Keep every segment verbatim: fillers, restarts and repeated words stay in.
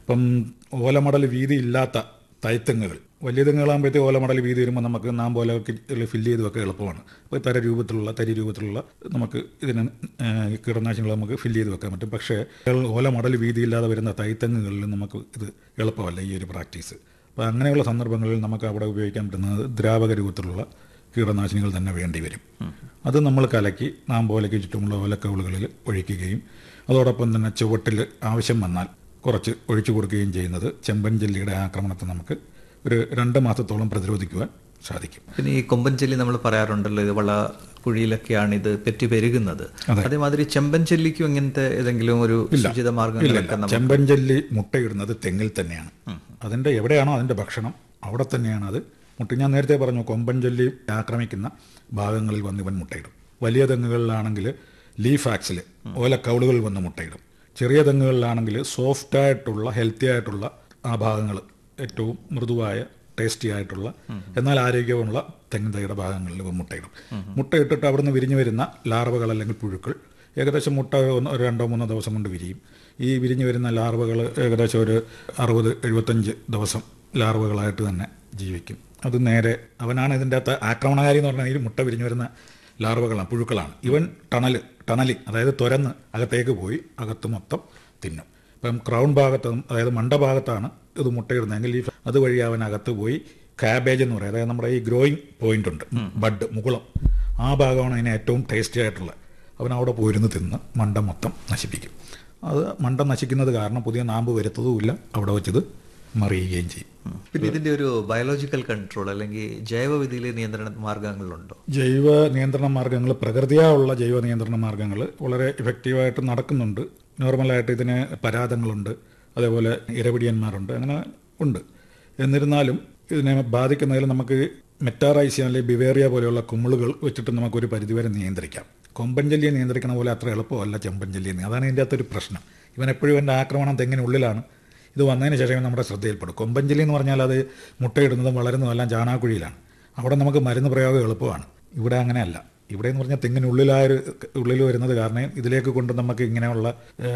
ഇപ്പം ഓലമടൽ വീതി ഇല്ലാത്ത തൈത്തെങ്ങുകൾ, വലിയ തെങ്ങുകളാകുമ്പോഴത്തേക്ക് ഓലമടൽ വീതി വരുമ്പോൾ നമുക്ക് നാം പോലെ ഫില്ല് ചെയ്ത് വെക്കാൻ എളുപ്പമാണ്. അപ്പോൾ തര രൂപത്തിലുള്ള തരി രൂപത്തിലുള്ള നമുക്ക് ഇതിന് കീടനാശിനികൾ നമുക്ക് ഫില്ല് ചെയ്ത് വെക്കാൻ പറ്റും. പക്ഷേ ഓലമടൽ വീതിയില്ലാതെ വരുന്ന തൈത്തെങ്ങുകളിൽ നമുക്ക് ഇത് എളുപ്പമല്ല ഈ ഒരു പ്രാക്ടീസ്. അപ്പോൾ അങ്ങനെയുള്ള സന്ദർഭങ്ങളിൽ നമുക്ക് അവിടെ ഉപയോഗിക്കാൻ പറ്റുന്നത് ദ്രാവക രൂപത്തിലുള്ള കീടനാശിനികൾ തന്നെ വേണ്ടി വരും. അത് നമ്മൾ കലക്കി നാം പോലെക്ക് ചുറ്റുമുള്ള ഓലക്കവിളുകളിൽ ഒഴിക്കുകയും അതോടൊപ്പം തന്നെ ചുവട്ടിൽ ആവശ്യം വന്നാൽ കുറച്ച് ഒഴിച്ചു കൊടുക്കുകയും ചെയ്യുന്നത് ചെമ്പൻ ജെല്ലിയുടെ ആക്രമണത്തെ നമുക്ക് ഒരു രണ്ട് മാസത്തോളം പ്രതിരോധിക്കുവാൻ സാധിക്കും. പിന്നെ ഈ കൊമ്പൻ ചെല്ലി നമ്മൾ പറയാറുണ്ടല്ലോ, ഇത് വള കുഴിയിലൊക്കെയാണ് ഇത് പെറ്റി പെരുകുന്നത്. അതേമാതിരി ചെമ്പൻ ചെല്ലിക്കും ഇങ്ങനത്തെ ഏതെങ്കിലും ഒരു ഉചിത മാർഗം? ചെമ്പൻ ജെല്ലി മുട്ടയിടുന്നത് തെങ്ങിൽ തന്നെയാണ്. അതിൻ്റെ എവിടെയാണോ അതിൻ്റെ ഭക്ഷണം അവിടെ തന്നെയാണ് അത് മുട്ട. ഞാൻ നേരത്തെ പറഞ്ഞു കൊമ്പൻ ജെല്ലി ആക്രമിക്കുന്ന ഭാഗങ്ങളിൽ വന്ന് ഇവൻ മുട്ടയിടും. വലിയ തെങ്ങുകളിലാണെങ്കിൽ ലീഫ് ആക്സിൽ ഓലക്കൗളുകൾ വന്ന് മുട്ടയിടും. ചെറിയ തെങ്ങുകളിലാണെങ്കിൽ സോഫ്റ്റായിട്ടുള്ള ഹെൽത്തി ആയിട്ടുള്ള ആ ഭാഗങ്ങൾ, ഏറ്റവും മൃദുവായ ടേസ്റ്റി ആയിട്ടുള്ള എന്നാൽ ആരോഗ്യമുള്ള തെങ്ങിൻ തൈയുടെ ഭാഗങ്ങളിൽ ഇവ മുട്ടയിടും. മുട്ടയിട്ടിട്ട് അവിടുന്ന് വിരിഞ്ഞു വരുന്ന ലാർവകൾ അല്ലെങ്കിൽ പുഴുക്കൾ ഏകദേശം മുട്ട ഒരു രണ്ടോ മൂന്നോ ദിവസം കൊണ്ട് വിരിയും. ഈ വിരിഞ്ഞു വരുന്ന ലാർവകൾ ഏകദേശം ഒരു അറുപത് എഴുപത്തഞ്ച് ദിവസം ലാർവകളായിട്ട് തന്നെ ജീവിക്കും. അത് നേരെ അവനാണ് ഇതിൻ്റെ അകത്ത് ആക്രമണകാരി എന്ന് പറഞ്ഞാൽ ഈ മുട്ട വിരിഞ്ഞു വരുന്ന ലാർവകളാണ്, പുഴുക്കളാണ്. ഇവൻ ടണൽ ടണലി അതായത് തുരന്ന് അകത്തേക്ക് പോയി അകത്ത് മൊത്തം തിന്നും. ഇപ്പം ക്രൗൺ ഭാഗത്ത് അതായത് മണ്ടഭാഗത്താണ് ഇത് മുട്ടയിടുന്നതെങ്കിൽ ഈ അതുവഴി അവൻ അകത്ത് പോയി കാബേജ് എന്ന് പറയും, അതായത് നമ്മുടെ ഈ ഗ്രോയിങ് പോയിന്റ് ഉണ്ട്, ബഡ് മുകുളം, ആ ഭാഗമാണ് അതിന് ഏറ്റവും ടേസ്റ്റി ആയിട്ടുള്ളത്. അവൻ അവിടെ പോയിരുന്ന് തിന്ന് മണ്ട മൊത്തം നശിപ്പിക്കും. അത് മണ്ട നശിക്കുന്നത് കാരണം പുതിയ നാമ്പ് വരുത്തതുമില്ല, അവിടെ വെച്ചത് മറിയുകയും ചെയ്യും. പിന്നെ ഇതിൻ്റെ ഒരു ബയോളജിക്കൽ കൺട്രോൾ അല്ലെങ്കിൽ ജൈവവിധിയിലെ നിയന്ത്രണ മാർഗങ്ങളുണ്ടോ? ജൈവ നിയന്ത്രണ മാർഗങ്ങൾ, പ്രകൃതിയാ ഉള്ള ജൈവ നിയന്ത്രണ മാർഗങ്ങൾ വളരെ ഇഫക്റ്റീവായിട്ട് നടക്കുന്നുണ്ട്. നോർമലായിട്ട് ഇതിന് പരാതങ്ങളുണ്ട്, അതേപോലെ ഇരപിടിയന്മാരുണ്ട്, അങ്ങനെ ഉണ്ട്. എന്നിരുന്നാലും ഇതിനെ ബാധിക്കുന്നതിൽ നമുക്ക് മെറ്റാറൈസിയ അല്ലെങ്കിൽ ബിവേറിയ പോലെയുള്ള കുമിളുകൾ വെച്ചിട്ട് നമുക്കൊരു പരിധിവരെ നിയന്ത്രിക്കാം. കൊമ്പൻ ജെല്ലിയെ നിയന്ത്രിക്കണ പോലെ അത്ര എളുപ്പമല്ല ചെമ്പൻ ജെല്ലിയെ. അതാണ് ഇതിൻ്റെ അകത്തൊരു പ്രശ്നം. ഇവൻ എപ്പോഴും എൻ്റെ ആക്രമണം തെങ്ങിനുള്ളിലാണ്. ഇത് വന്നതിന് ശേഷം നമ്മുടെ ശ്രദ്ധയിൽപ്പെടും. കൊമ്പൻ ജെല്ലി എന്ന് പറഞ്ഞാൽ അത് മുട്ടയിടുന്നതും വളരുന്നതും എല്ലാം ചാണാക്കുഴിയിലാണ്. അവിടെ നമുക്ക് മരുന്ന് പ്രയോഗം എളുപ്പമാണ്. ഇവിടെ അങ്ങനെയല്ല. ഇവിടെ എന്ന് പറഞ്ഞാൽ തെങ്ങിനുള്ളിലായൊരു ഉള്ളിൽ വരുന്നത് കാരണം ഇതിലേക്ക് കൊണ്ട് നമുക്ക് ഇങ്ങനെയുള്ള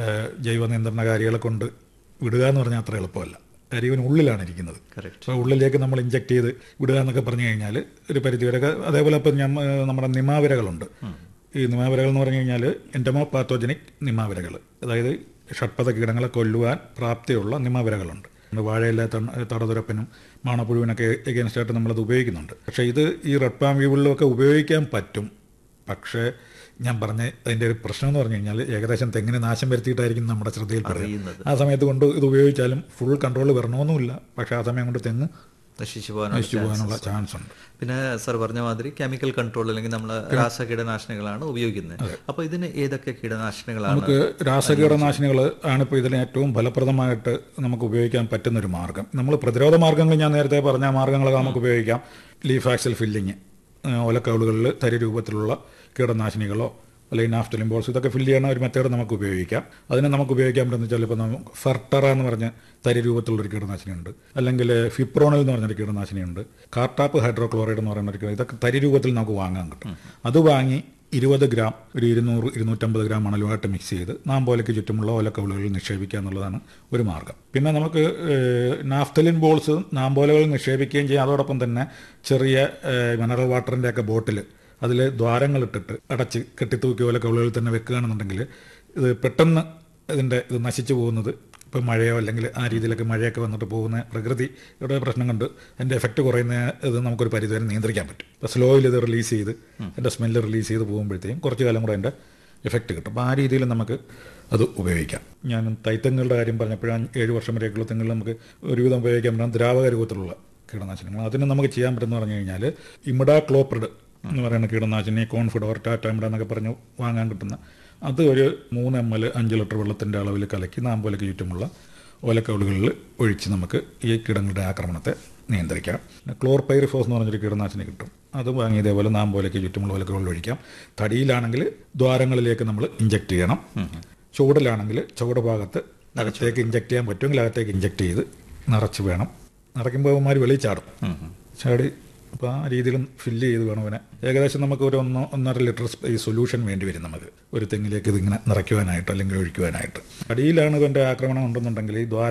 ജൈവ നിയന്ത്രണകാരികളെ കൊണ്ട് വിടുക എന്ന് പറഞ്ഞാൽ അത്ര എളുപ്പമല്ല. കാര്യം ഇവനുള്ളിലാണ് ഇരിക്കുന്നത്. അപ്പോൾ ഉള്ളിലേക്ക് നമ്മൾ ഇഞ്ചക്ട് ചെയ്ത് വിടുക എന്നൊക്കെ പറഞ്ഞു കഴിഞ്ഞാൽ ഒരു പരിധിവരെ. അതേപോലെ ഇപ്പം ഞാൻ നമ്മുടെ നിമാവിരകളുണ്ട്. ഈ നിമാവിരകൾ എന്ന് പറഞ്ഞു കഴിഞ്ഞാൽ എൻഡമോ പാത്തോജനിക് നിമാവിരകൾ, അതായത് ഷഡ്പഥ കീടങ്ങളെ കൊല്ലുവാൻ പ്രാപ്തിയുള്ള നിമാവിരകളുണ്ട്. വാഴയിലെ തടതുരപ്പനും മാണപ്പുഴുവിനൊക്കെ എഗെയിൻസ്റ്റായിട്ട് നമ്മളത് ഉപയോഗിക്കുന്നുണ്ട്. പക്ഷേ ഇത് ഈ റെഡ് പാം വീവുകളിലൊക്കെ ഉപയോഗിക്കാൻ പറ്റും. പക്ഷേ ഞാൻ പറഞ്ഞ അതിൻ്റെ ഒരു പ്രശ്നം എന്ന് പറഞ്ഞു കഴിഞ്ഞാൽ ഏകദേശം തെങ്ങിന് നാശം വരുത്തിയിട്ടായിരിക്കും നമ്മുടെ ശ്രദ്ധയിൽപ്പെടുന്നത്. ആ സമയത്ത് കൊണ്ട് ഇത് ഉപയോഗിച്ചാലും ഫുൾ കൺട്രോൾ വരണമെന്നുമില്ല. പക്ഷേ ആ സമയം കൊണ്ട് തെങ്ങ് നശിച്ചു പോകാനുള്ള ചാൻസ് ഉണ്ട്. പിന്നെ സർ പറഞ്ഞ മാതിരി കെമിക്കൽ കൺട്രോൾ അല്ലെങ്കിൽ നമ്മൾ രാസ കീടനാശിനികളാണ് ഉപയോഗിക്കുന്നത്. അപ്പോൾ ഇതിന് ഏതൊക്കെ കീടനാശിനികളാണ്? നമുക്ക് രാസകീടനാശിനികൾ ആണ് ഇപ്പോൾ ഇതിന് ഏറ്റവും ഫലപ്രദമായിട്ട് നമുക്ക് ഉപയോഗിക്കാൻ പറ്റുന്നൊരു മാർഗം. നമ്മൾ പ്രതിരോധ മാർഗ്ഗങ്ങൾ ഞാൻ നേരത്തെ പറഞ്ഞ മാർഗ്ഗങ്ങളൊക്കെ നമുക്ക് ഉപയോഗിക്കാം. ലീഫാക്സൽ ഫില്ലിങ്, ഓലക്കവിളുകളിൽ തരി രൂപത്തിലുള്ള കീടനാശിനികളോ അല്ലെങ്കിൽ നാഫ്തലിൻ ബോൾസ്, ഇതൊക്കെ ഫില്ല് ചെയ്യുന്ന ഒരു മെത്തേഡ് നമുക്ക് ഉപയോഗിക്കാം. അതിന് നമുക്ക് ഉപയോഗിക്കാൻ പറ്റുന്ന വെച്ചാൽ ഇപ്പോൾ നമുക്ക് ഫെർട്ടറ എന്ന് പറഞ്ഞ തരി രൂപത്തിലുള്ളൊരു കീടനാശിനിയുണ്ട്, അല്ലെങ്കിൽ ഫിപ്രോണൽ എന്ന് പറഞ്ഞൊരു കീടനാശിനിയുണ്ട്, കാർട്ടാപ്പ് ഹൈഡ്രോക്ലോറൈഡ് എന്ന് പറയുന്ന ഒരു, ഇതൊക്കെ തരി രൂപത്തിൽ നമുക്ക് വാങ്ങാൻ കിട്ടും. അത് വാങ്ങി ഇരുപത് ഗ്രാം ഒരു ഇരുന്നൂറ് ഇരുന്നൂറ്റമ്പത് ഗ്രാം മണലുമായിട്ട് മിക്സ് ചെയ്ത് നാം പോലെക്ക് ചുറ്റുമുള്ള ഓലക്കവിളുകളിൽ നിക്ഷേപിക്കുക എന്നുള്ളതാണ് ഒരു മാർഗ്ഗം. പിന്നെ നമുക്ക് നാഫ്തലിൻ ബോൾസ് നാമ്പോലകളിൽ നിക്ഷേപിക്കുകയും ചെയ്യാം. അതോടൊപ്പം തന്നെ ചെറിയ മിനറൽ വാട്ടറിൻ്റെ ഒക്കെ ബോട്ടിൽ അതിൽ ദ്വാരങ്ങളിട്ടിട്ട് അടച്ച് കെട്ടിത്തൂക്കി ഓലക്കവിളുകളിൽ തന്നെ വെക്കുകയാണെന്നുണ്ടെങ്കിൽ ഇത് പെട്ടെന്ന് ഇതിൻ്റെ ഇത് നശിച്ചു പോകുന്നത്, ഇപ്പം മഴയോ അല്ലെങ്കിൽ ആ രീതിയിലൊക്കെ മഴയൊക്കെ വന്നിട്ട് പോകുന്ന പ്രകൃതിയുടെ പ്രശ്നം കൊണ്ട് അതിൻ്റെ എഫക്റ്റ് കുറയുന്ന ഇത് നമുക്കൊരു പരിധിവരെ നിയന്ത്രിക്കാൻ പറ്റും. ഇപ്പോൾ സ്ലോയിൽ ഇത് റിലീസ് ചെയ്ത് അതിൻ്റെ സ്മെല്ല് റിലീസ് ചെയ്ത് പോകുമ്പോഴത്തേക്കും കുറച്ച് കാലം കൂടെ അതിൻ്റെ എഫക്റ്റ് കിട്ടും. അപ്പോൾ ആ രീതിയിൽ നമുക്ക് അത് ഉപയോഗിക്കാം. ഞാൻ തൈത്തെങ്ങുകളുടെ കാര്യം പറഞ്ഞപ്പോഴാണ് ഏഴ് വർഷം വരെയൊക്കെയുള്ള തെങ്ങുകൾ നമുക്ക് ഒരുവിധം ഉപയോഗിക്കാൻ പറ്റുന്ന ദ്രാവക രൂപത്തിലുള്ള കീടനാശിനികൾ. അതിന് നമുക്ക് ചെയ്യാൻ പറ്റുമെന്ന് പറഞ്ഞു കഴിഞ്ഞാൽ ഇമിഡാക്ലോപ്രിഡ് എന്ന് പറയുന്ന കീടനാശിനി, കോൺഫിഡോർ, ടാറ്റാമിഡ എന്നൊക്കെ പറഞ്ഞ് വാങ്ങാൻ കിട്ടുന്ന അത് ഒരു മൂന്ന് എം എൽ അഞ്ച് ലിറ്റർ വെള്ളത്തിൻ്റെ അളവിൽ കലക്കി നാമ്പോലയ്ക്ക് ചുറ്റുമുള്ള ഓലക്കവിളുകളിൽ ഒഴിച്ച് നമുക്ക് ഈ കീടങ്ങളുടെ ആക്രമണത്തെ നിയന്ത്രിക്കാം. ക്ലോർപൈറിഫോസ് എന്ന് പറഞ്ഞൊരു കീടനാശിനി കിട്ടും. അത് വാങ്ങി ഇതേപോലെ നാമ്പോലയ്ക്ക് ചുറ്റുമുള്ള ഓലക്കവിളിൽ ഒഴിക്കാം. തടിയിലാണെങ്കിൽ ദ്വാരങ്ങളിലേക്ക് നമ്മൾ ഇഞ്ചക്ട് ചെയ്യണം. ചുവടിലാണെങ്കിൽ ചുവട് ഭാഗത്ത് അകത്തേക്ക് ഇഞ്ചക്ട് ചെയ്യാൻ പറ്റുമെങ്കിൽ അകത്തേക്ക് ഇഞ്ചക്ട് ചെയ്ത് നിറച്ച് വേണം. നിറയ്ക്കുമ്പോൾ അവന്മാർ വെളിയിൽ ചാടും. ചാടി അപ്പോൾ ആ രീതിയിലും ഫില്ല് ചെയ്ത് വേണം അവനെ. ഏകദേശം നമുക്ക് ഒരു ഒന്ന് ഒന്നര ലിറ്റർ ഈ സൊല്യൂഷൻ വേണ്ടി വരും നമുക്ക് ഒരു തെങ്ങിലേക്ക് ഇതിങ്ങനെ നിറയ്ക്കുവാനായിട്ട് അല്ലെങ്കിൽ ഒഴിക്കുവാനായിട്ട്. അടിയിലാണ് ഇവൻ്റെ ആക്രമണം ഉണ്ടെന്നുണ്ടെങ്കിൽ ഈ ദ്വാര